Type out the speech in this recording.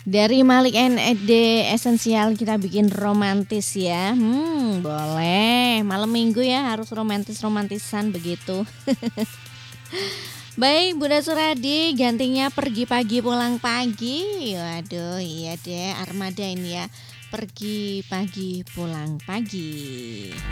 Dari Malik ND Esensial kita bikin romantis ya. Boleh. Malam Minggu ya harus romantis-romantisan begitu. Baik, Bunda Suradi, gantinya pergi pagi pulang pagi. Waduh, iya deh, armada ini ya. Pergi pagi pulang pagi.